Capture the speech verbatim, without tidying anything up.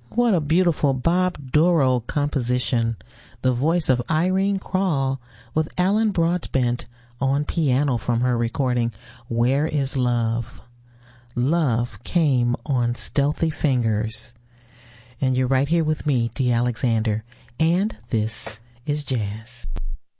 What a beautiful Bob Dorough composition. The voice of Irene Krall with Alan Broadbent on piano from her recording, Where is Love? Love Came on Stealthy Fingers. And you're right here with me, Dee Alexander, and this is Jazz.